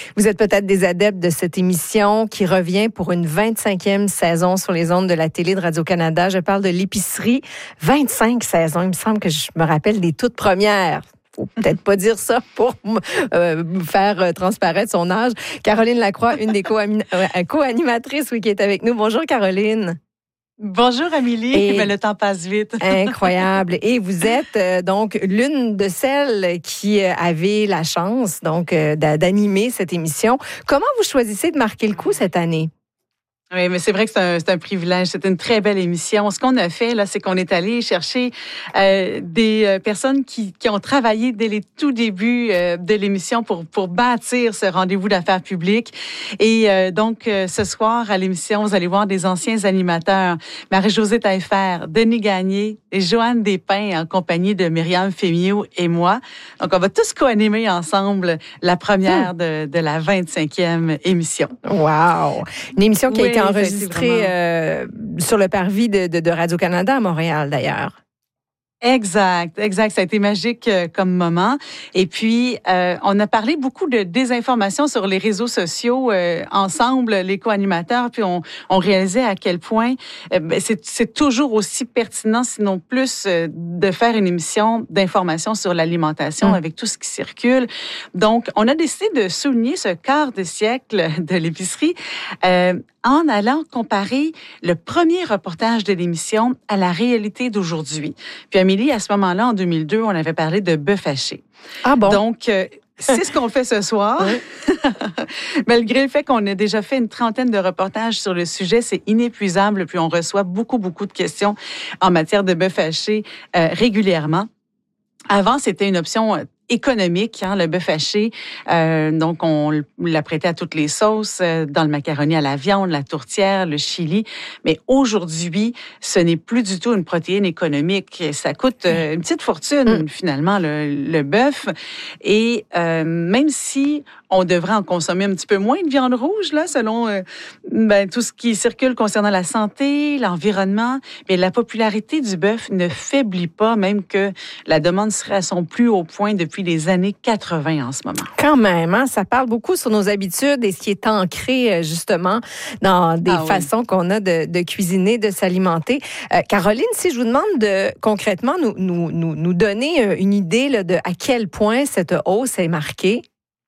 Vous êtes peut-être des adeptes de cette émission qui revient pour une 25e saison sur les ondes de la télé de Radio-Canada. Je parle de l'épicerie. 25 saisons. Il me semble que je me rappelle des toutes premières. Faut peut-être pas dire ça pour faire transparaître son âge. Caroline Lacroix, une des co-animatrices, qui est avec nous. Bonjour, Caroline. Bonjour Amélie, mais le temps passe vite. Incroyable. Et vous êtes donc l'une de celles qui avait la chance donc d'animer cette émission. Comment vous choisissez de marquer le coup cette année? Oui, mais c'est vrai que c'est un privilège. C'est une très belle émission. Ce qu'on a fait, là, c'est qu'on est allé chercher des personnes qui ont travaillé dès les tout débuts de l'émission pour bâtir ce rendez-vous d'affaires publiques. Et donc, ce soir, à l'émission, vous allez voir des anciens animateurs. Marie-Josée Taillefer, Denis Gagné et Joanne Despins en compagnie de Myriam Fémiot et moi. Donc, on va tous co-animer ensemble la première de la 25e émission. Wow! Une émission qui a été enregistrée sur le parvis de Radio-Canada à Montréal, d'ailleurs. Exact. Ça a été magique comme moment. Et puis, on a parlé beaucoup de désinformation sur les réseaux sociaux ensemble, les co-animateurs, puis on réalisait à quel point c'est toujours aussi pertinent, sinon plus, de faire une émission d'information sur l'alimentation avec tout ce qui circule. Donc, on a décidé de souligner ce quart de siècle de l'épicerie en allant comparer le premier reportage de l'émission à la réalité d'aujourd'hui. Puis Amélie, à ce moment-là, en 2002, on avait parlé de bœuf haché. Ah bon? Donc, c'est ce qu'on fait ce soir. Oui. Malgré le fait qu'on ait déjà fait une trentaine de reportages sur le sujet, c'est inépuisable. Puis on reçoit beaucoup de questions en matière de bœuf haché régulièrement. Avant, c'était une option économique, le bœuf haché. Donc, on l'apprêtait à toutes les sauces, dans le macaroni à la viande, la tourtière, le chili. Mais aujourd'hui, ce n'est plus du tout une protéine économique. Ça coûte une petite fortune, finalement, le bœuf. Et même si on devrait en consommer un petit peu moins de viande rouge, là, selon tout ce qui circule concernant la santé, l'environnement, mais la popularité du bœuf ne faiblit pas, même que la demande serait à son plus haut point depuis les années 80 en ce moment. Quand même, hein, ça parle beaucoup sur nos habitudes et ce qui est ancré justement dans des façons qu'on a de cuisiner, de s'alimenter. Caroline, si je vous demande de concrètement nous donner une idée là, de à quel point cette hausse est marquée.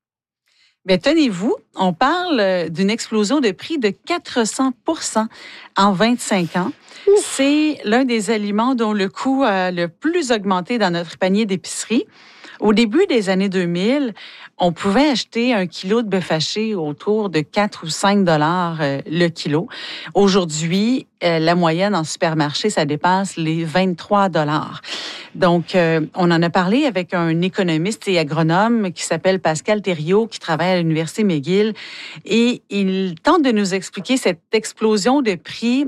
Bien, tenez-vous, on parle d'une explosion de prix de 400 % en 25 ans. C'est l'un des aliments dont le coût a le plus augmenté dans notre panier d'épicerie. Au début des années 2000, on pouvait acheter un kilo de bœuf haché autour de 4 ou 5 dollars le kilo. Aujourd'hui, la moyenne en supermarché, ça dépasse les 23 dollars. Donc, on en a parlé avec un économiste et agronome qui s'appelle Pascal Thériault, qui travaille à l'Université McGill, et il tente de nous expliquer cette explosion de prix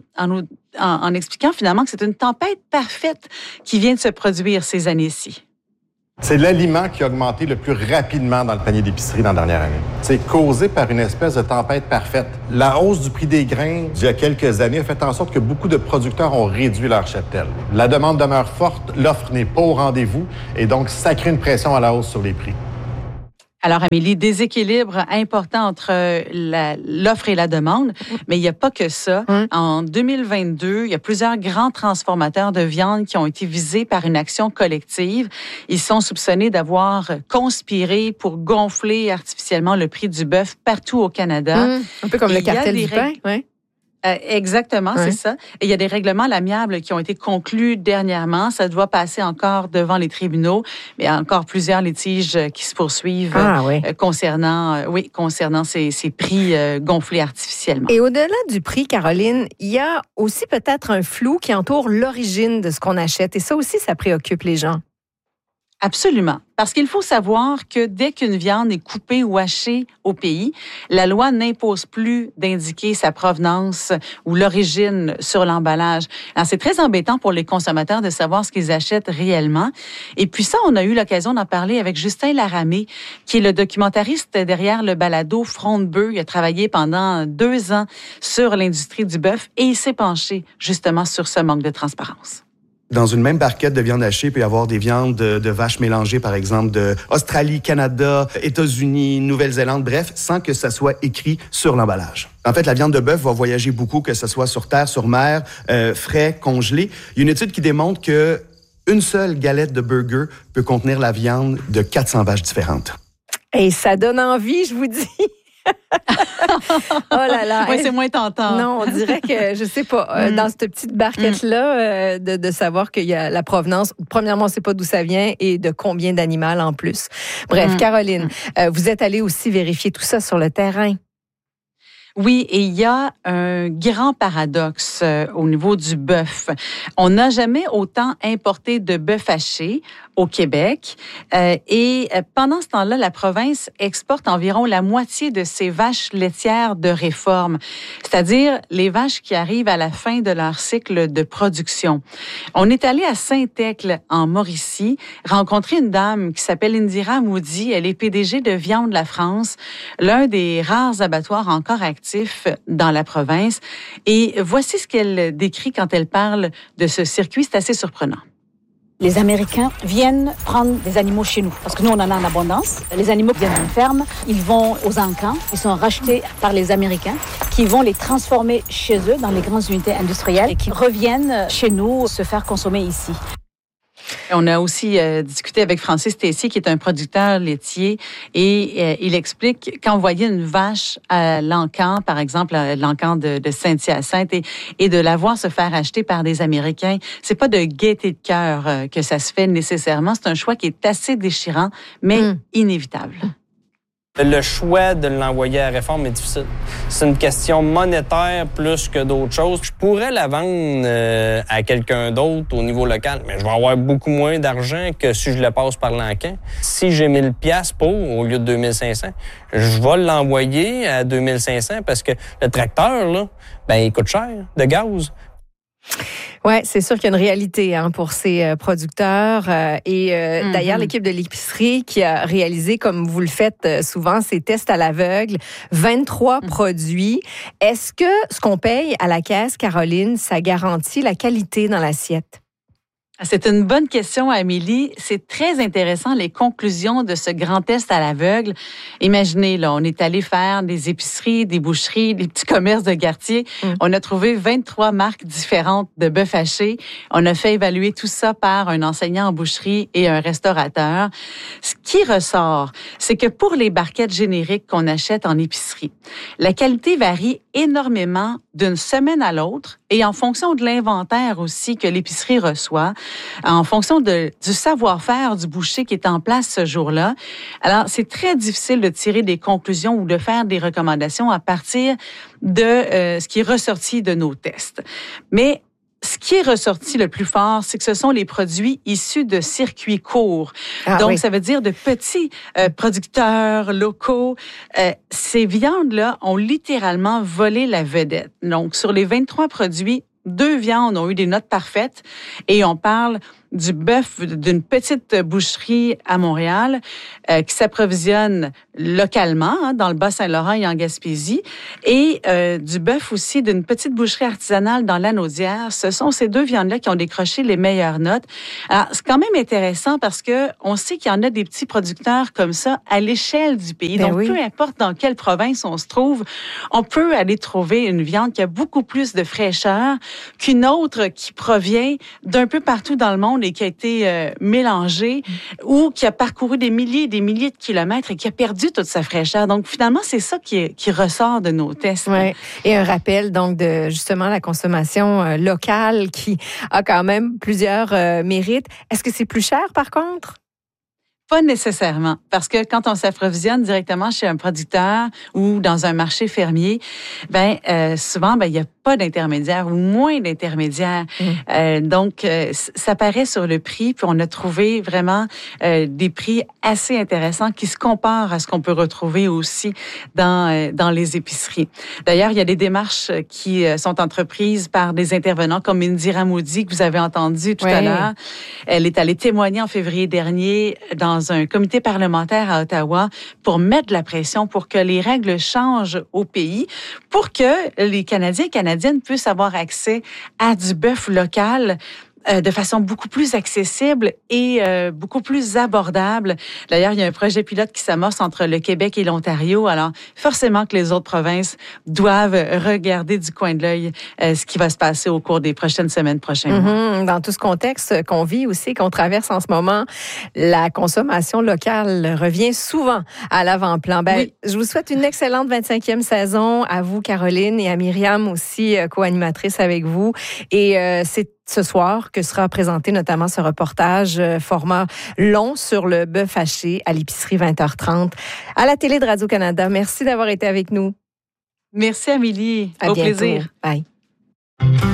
en expliquant finalement que c'est une tempête parfaite qui vient de se produire ces années-ci. C'est l'aliment qui a augmenté le plus rapidement dans le panier d'épicerie dans la dernière année. C'est causé par une espèce de tempête parfaite. La hausse du prix des grains d'il y a quelques années a fait en sorte que beaucoup de producteurs ont réduit leur cheptel. La demande demeure forte, l'offre n'est pas au rendez-vous et donc ça crée une pression à la hausse sur les prix. Alors, Amélie, déséquilibre important entre l'offre et la demande, mais il n'y a pas que ça. En 2022, il y a plusieurs grands transformateurs de viande qui ont été visés par une action collective. Ils sont soupçonnés d'avoir conspiré pour gonfler artificiellement le prix du bœuf partout au Canada. Un peu comme le cartel du pain, oui. Exactement, c'est ça. Et il y a des règlements à l'amiable qui ont été conclus dernièrement. Ça doit passer encore devant les tribunaux, mais il y a encore plusieurs litiges qui se poursuivent concernant ces prix gonflés artificiellement. Et au-delà du prix, Caroline, il y a aussi peut-être un flou qui entoure l'origine de ce qu'on achète. Et ça aussi, ça préoccupe les gens. Absolument. Parce qu'il faut savoir que dès qu'une viande est coupée ou hachée au pays, la loi n'impose plus d'indiquer sa provenance ou l'origine sur l'emballage. Alors, c'est très embêtant pour les consommateurs de savoir ce qu'ils achètent réellement. Et puis ça, on a eu l'occasion d'en parler avec Justin Laramé, qui est le documentariste derrière le balado Front de bœuf. Il a travaillé pendant 2 ans sur l'industrie du bœuf et il s'est penché justement sur ce manque de transparence. Dans une même barquette de viande hachée, il peut y avoir des viandes de vaches mélangées, par exemple, de Australie, Canada, États-Unis, Nouvelle-Zélande, bref, sans que ça soit écrit sur l'emballage. En fait, la viande de bœuf va voyager beaucoup, que ce soit sur terre, sur mer, frais, congelé. Il y a une étude qui démontre que une seule galette de burger peut contenir la viande de 400 vaches différentes. Et ça donne envie, je vous dis. Oh là là. Oui, c'est moins tentant. Non, on dirait que, je sais pas, dans cette petite barquette-là, de savoir qu'il y a la provenance. Premièrement, on ne sait pas d'où ça vient et de combien d'animaux en plus. Bref, Caroline, vous êtes allée aussi vérifier tout ça sur le terrain. Oui, et il y a un grand paradoxe au niveau du bœuf. On n'a jamais autant importé de bœuf haché au Québec et pendant ce temps-là, la province exporte environ la moitié de ses vaches laitières de réforme, c'est-à-dire les vaches qui arrivent à la fin de leur cycle de production. On est allé à Saint-Ècle, en Mauricie, rencontrer une dame qui s'appelle Indira Moody. Elle est PDG de Viande la France, l'un des rares abattoirs encore actifs dans la province. Et voici ce qu'elle décrit quand elle parle de ce circuit. C'est assez surprenant. Les Américains viennent prendre des animaux chez nous, parce que nous, on en a en abondance. Les animaux viennent d'une ferme, ils vont aux encans, ils sont rachetés par les Américains, qui vont les transformer chez eux dans les grandes unités industrielles et qui reviennent chez nous se faire consommer ici. On a aussi discuté avec Francis Tessier, qui est un producteur laitier, et il explique quand vous voyez une vache à l'encan, par exemple, l'encan de Saint-Hyacinthe, et de la voir se faire acheter par des Américains, c'est pas de gaieté de cœur que ça se fait nécessairement. C'est un choix qui est assez déchirant, mais inévitable. Le choix de l'envoyer à Réforme est difficile. C'est une question monétaire plus que d'autres choses. Je pourrais la vendre à quelqu'un d'autre au niveau local, mais je vais avoir beaucoup moins d'argent que si je le passe par l'encan. Si j'ai 1000 pièces pour, au lieu de 2500, je vais l'envoyer à 2500 parce que le tracteur, là, il coûte cher de gaz. Oui, c'est sûr qu'il y a une réalité pour ces producteurs. D'ailleurs, l'équipe de l'épicerie qui a réalisé, comme vous le faites souvent, ces tests à l'aveugle, 23 produits. Est-ce que ce qu'on paye à la caisse, Caroline, ça garantit la qualité dans l'assiette? C'est une bonne question, Amélie. C'est très intéressant, les conclusions de ce grand test à l'aveugle. Imaginez, là, on est allé faire des épiceries, des boucheries, des petits commerces de quartier. On a trouvé 23 marques différentes de bœuf haché. On a fait évaluer tout ça par un enseignant en boucherie et un restaurateur. Ce qui ressort, c'est que pour les barquettes génériques qu'on achète en épicerie, la qualité varie énormément d'une semaine à l'autre et en fonction de l'inventaire aussi que l'épicerie reçoit, en fonction du savoir-faire du boucher qui est en place ce jour-là. Alors, c'est très difficile de tirer des conclusions ou de faire des recommandations à partir de ce qui est ressorti de nos tests. Mais ce qui est ressorti le plus fort, c'est que ce sont les produits issus de circuits courts. Donc, ça veut dire de petits producteurs locaux. Ces viandes-là ont littéralement volé la vedette. Donc, sur les 23 produits, 2 viandes ont eu des notes parfaites et on parle du bœuf d'une petite boucherie à Montréal qui s'approvisionne localement dans le Bas-Saint-Laurent et en Gaspésie et du bœuf aussi d'une petite boucherie artisanale dans l'Anaudière. Ce sont ces 2 viandes-là qui ont décroché les meilleures notes. Alors, c'est quand même intéressant parce que on sait qu'il y en a des petits producteurs comme ça à l'échelle du pays. Donc, peu importe dans quelle province on se trouve, on peut aller trouver une viande qui a beaucoup plus de fraîcheur qu'une autre qui provient d'un peu partout dans le monde et qui a été mélangée ou qui a parcouru des milliers et des milliers de kilomètres et qui a perdu toute sa fraîcheur. Donc, finalement, c'est ça qui ressort de nos tests. Oui, et un rappel donc de justement la consommation locale qui a quand même plusieurs mérites. Est-ce que c'est plus cher, par contre? Pas nécessairement, parce que quand on s'approvisionne directement chez un producteur ou dans un marché fermier, souvent il y a pas d'intermédiaire ou moins d'intermédiaires. Donc ça paraît sur le prix, puis on a trouvé vraiment des prix assez intéressants qui se comparent à ce qu'on peut retrouver aussi dans les épiceries. D'ailleurs, il y a des démarches qui sont entreprises par des intervenants comme Indira Moody que vous avez entendu tout à l'heure. Elle est allée témoigner en février dernier dans un comité parlementaire à Ottawa pour mettre de la pression pour que les règles changent au pays, pour que les Canadiens et Canadiennes puissent avoir accès à du bœuf local de façon beaucoup plus accessible et beaucoup plus abordable. D'ailleurs, il y a un projet pilote qui s'amorce entre le Québec et l'Ontario. Alors, forcément que les autres provinces doivent regarder du coin de l'œil ce qui va se passer au cours des prochaines semaines, prochains mois. Dans tout ce contexte qu'on vit aussi, qu'on traverse en ce moment, la consommation locale revient souvent à l'avant-plan. Oui. Je vous souhaite une excellente 25e saison à vous, Caroline, et à Myriam aussi, co-animatrice avec vous. Et c'est ce soir que sera présenté notamment ce reportage format long sur le bœuf haché à l'épicerie 20h30 à la télé de Radio-Canada. Merci d'avoir été avec nous. Merci, Amélie. À Au bientôt. plaisir. Bye.